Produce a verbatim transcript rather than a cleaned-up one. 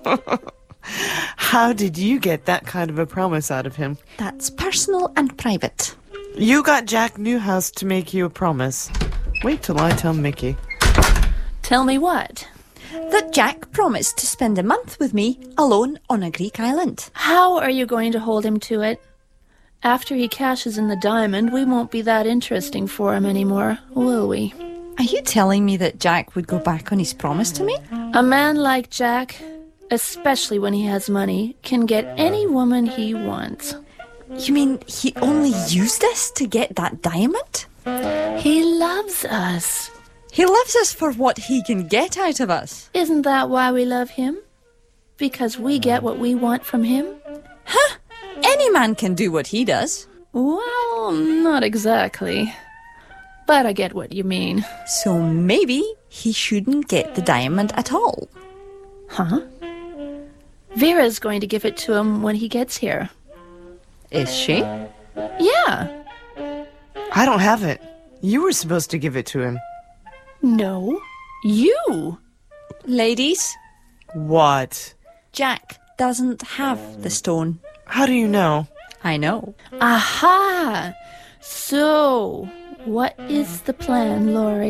How did you get that kind of a promise out of him? That's personal and private. You got Jack Newhouse to make you a promise. Wait till I tell Mickey. Tell me what? That Jack promised to spend a month with me alone on a Greek island. How are you going to hold him to it? After he cashes in the diamond, we won't be that interesting for him anymore, will we? Are you telling me that Jack would go back on his promise to me? A man like Jack, especially when he has money, can get any woman he wants. You mean he only used us to get that diamond? He loves us. He loves us for what he can get out of us. Isn't that why we love him? Because we get what we want from him? Huh? Any man can do what he does. Well, not exactly. But I get what you mean. So maybe he shouldn't get the diamond at all. Huh? Vera's going to give it to him when he gets here. Is she? Yeah. I don't have it. You were supposed to give it to him. No, you. Ladies, What? Jack doesn't have the stone. How do you know? I know. Aha! So, what is the plan, Laurie?